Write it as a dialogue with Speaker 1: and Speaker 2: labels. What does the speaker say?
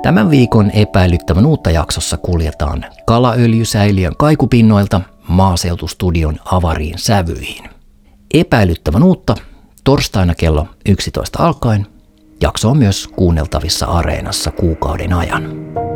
Speaker 1: Tämän viikon epäilyttävän uutta jaksossa kuljetaan kalaöljysäiliön kaikupinnoilta maaseutustudion avariin sävyihin. Epäilyttävän uutta torstaina kello 11 alkaen. Jakso on myös kuunneltavissa Areenassa kuukauden ajan.